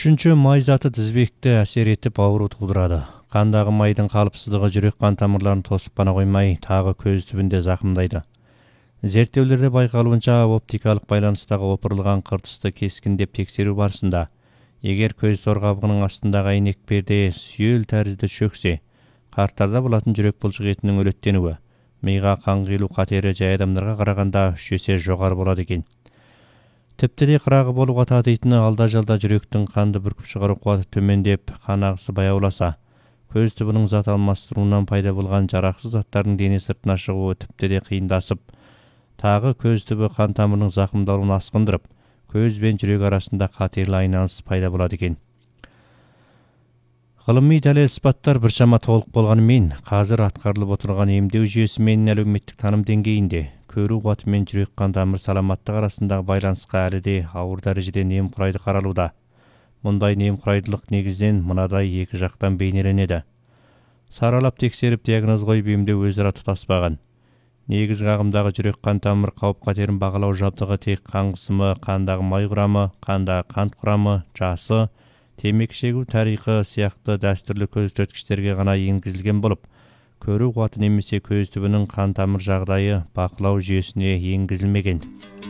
Үшінші, май заты тізбекті әсер етіп ауру тудырады. Қандағы майдың қалыпсыздығы жүрек қан тамырларын тосып қана қоймай, тағы көз түбінде зақымдайды. Зерттеулерде байқалуынша, оптикалық байланыстағы опырылған қыртысты кескіндеп тексеру барысында, егер көз торғабығының астындағы әйнек перде сүйел тәрізді шөксе, қарттарда болатын жүрек бұлшық етінің өлеттенуі, миға қан құйылу қатері жай адамдарға қарағанда 3 есе жоғары болады екен. Тіпті де қырағы болуға татитыны алда-жалда жүректің қанды бүркіп шығару қуаты төмендеп, қан ағысы баяуласа, көз түбінің зат алмастыруынан пайда болған жарақсыз заттардың дене сыртына шығуы тіпті де қиындасып, тағы көз түбі қан тамырының зақымдалуын асқындырып, көз бен жүрек арасында қатерлі айналыс пайда болады екен. Ғылыми дәлел іспаттар біршама толық болғанымен, қазір атқарылып отырған емдеу жүйесі мен әлеуметтік таным деңгейінде көру қуаты мен жүрек қан тамыр саламаттығы арасындағы байланысқа әлі де ауыр дәрежеде немқұрайды қаралуда. Мұндай немқұрайдылық негізінен мынадай екі жақтан бейнеленеді. Саралап тексеріп диагноз қойып емдеу өзара тұтаспаған. Негізгі ағымдағы жүрек қан тамыр қауіп-қатерін бағалау жабдығы тек қан қысымы, қандағы май құрамы, қандағы қант құрамы, жасы, темекі шегу тарихы сияқты дәстүрлі көрсеткіштерге ғана енгізілген болып, көру қуаты немесе көз түбінің қан тамыр жағдайы бақылау жүйесіне енгізілмеген.